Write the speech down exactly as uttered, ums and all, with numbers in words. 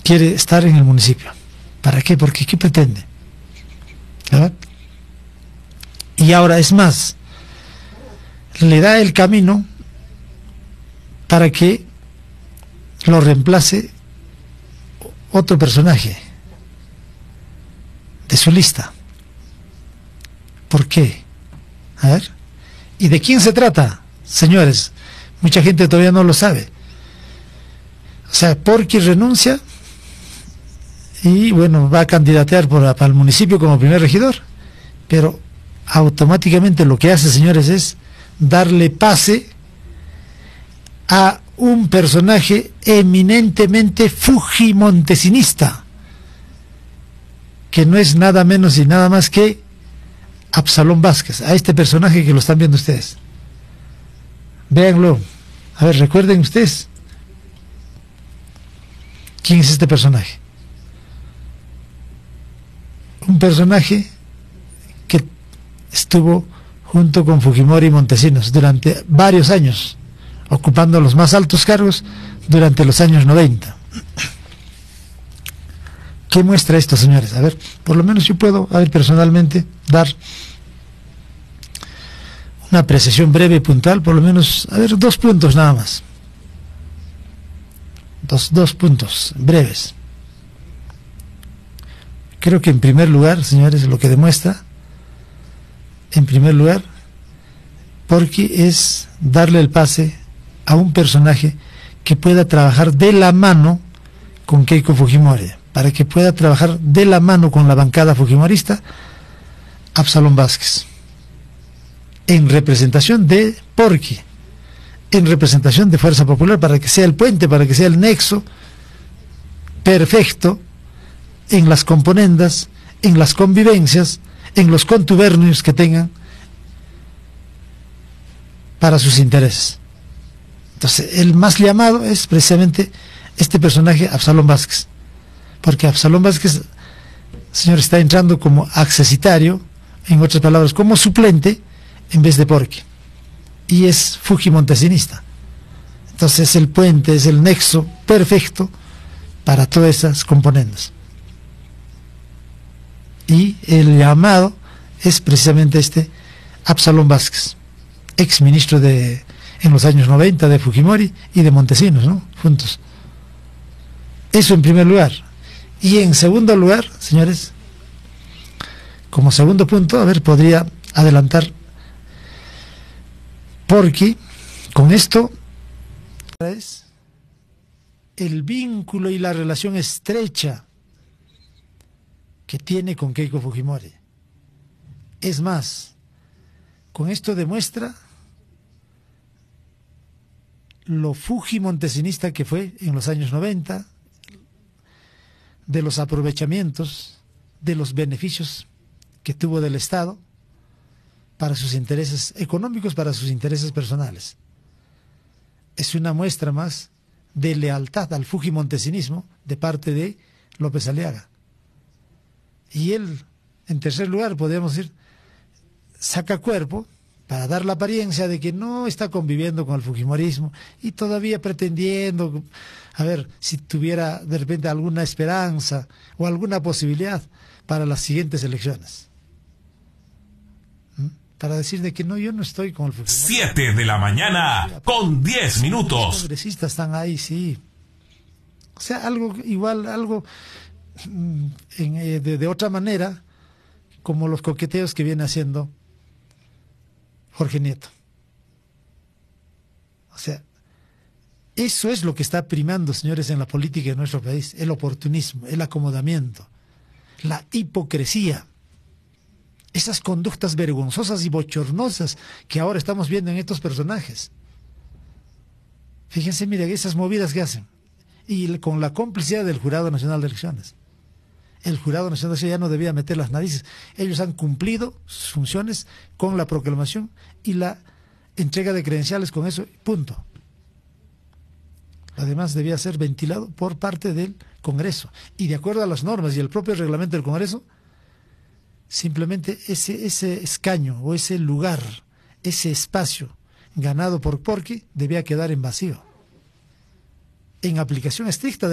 quiere estar en el municipio. ¿Para qué? Porque ¿qué pretende? ¿Verdad? Y ahora es más, le da el camino para que lo reemplace otro personaje de su lista. ¿Por qué? A ver. ¿Y de quién se trata, señores? Mucha gente todavía no lo sabe. O sea, Porky renuncia y bueno, va a candidatear por, para el municipio como primer regidor, pero automáticamente lo que hace, señores, es darle pase a un personaje eminentemente fujimontesinista, que no es nada menos y nada más que Absalón Vázquez, a este personaje que lo están viendo ustedes. Véanlo. A ver, recuerden ustedes. ¿Quién es este personaje? Un personaje que estuvo junto con Fujimori y Montesinos durante varios años, ocupando los más altos cargos durante los años noventa. ¿Qué muestra esto, señores? A ver, por lo menos yo puedo, a ver, personalmente, dar una apreciación breve y puntual, por lo menos, a ver, dos puntos nada más. Dos, dos puntos breves. Creo que en primer lugar, señores, lo que demuestra, en primer lugar, porque es darle el pase a un personaje que pueda trabajar de la mano con Keiko Fujimori, para que pueda trabajar de la mano con la bancada fujimorista, Absalón Vázquez, en representación de Porky, en representación de Fuerza Popular, para que sea el puente, para que sea el nexo perfecto en las componendas, en las convivencias, en los contubernios que tengan para sus intereses. Entonces, el más llamado es precisamente este personaje, Absalón Vázquez, porque Absalón Vázquez, señor, está entrando como accesitario, en otras palabras, como suplente, en vez de Porky, y es fujimontesinista. Entonces es el puente, es el nexo perfecto para todas esas componentes. Y el llamado es precisamente este Absalón Vázquez, ex ministro de, en los años noventa, de Fujimori y de Montesinos, ¿no? Juntos. Eso en primer lugar. Y en segundo lugar, señores, como segundo punto, a ver, podría adelantar Porky, con esto es el vínculo y la relación estrecha que tiene con Keiko Fujimori. Es más, con esto demuestra lo fujimontesinista que fue en los años noventa, de los aprovechamientos, de los beneficios que tuvo del Estado para sus intereses económicos, para sus intereses personales. Es una muestra más de lealtad al fujimontesinismo de parte de López Aliaga. Y él, en tercer lugar, podríamos decir, saca cuerpo para dar la apariencia de que no está conviviendo con el fujimorismo y todavía pretendiendo, a ver, si tuviera de repente alguna esperanza o alguna posibilidad para las siguientes elecciones. ¿Mm? Para decir de que no, yo no estoy con el fujimorismo. Siete de la mañana con diez minutos. Los congresistas están ahí, sí. O sea, algo igual, algo en, eh, de, de otra manera, como los coqueteos que viene haciendo Jorge Nieto. O sea, eso es lo que está primando, señores, en la política de nuestro país: el oportunismo, el acomodamiento, la hipocresía, esas conductas vergonzosas y bochornosas que ahora estamos viendo en estos personajes. Fíjense, miren, esas movidas que hacen, y con la complicidad del Jurado Nacional de Elecciones. El Jurado Nacional de Elecciones ya no debía meter las narices. Ellos han cumplido sus funciones con la proclamación y la entrega de credenciales, con eso, punto. Además, debía ser ventilado por parte del Congreso. Y de acuerdo a las normas y el propio reglamento del Congreso, simplemente ese, ese escaño o ese lugar, ese espacio ganado por Porky, debía quedar en vacío, en aplicación estricta de